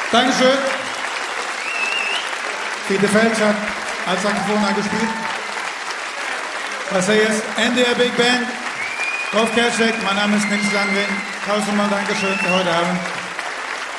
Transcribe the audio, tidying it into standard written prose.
Dankeschön. Peter Felsch hat als Saxophon angespielt. Das hier ist NDR Big Band. Rolf Kerschek, mein Name ist Nils Landring. Tausendmal Dankeschön für heute Abend.